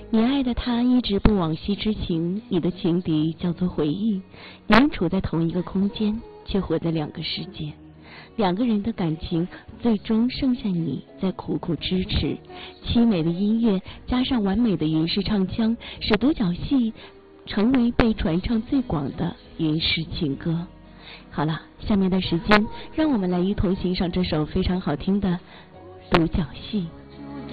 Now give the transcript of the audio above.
你爱的他一直不往昔之情，你的情敌叫做回忆。你们处在同一个空间，却活在两个世界。两个人的感情最终剩下你在苦苦支持。凄美的音乐加上完美的云式唱腔，使独角戏成为被传唱最广的云式情歌。好了，下面的时间让我们来一同欣赏这首非常好听的独角戏。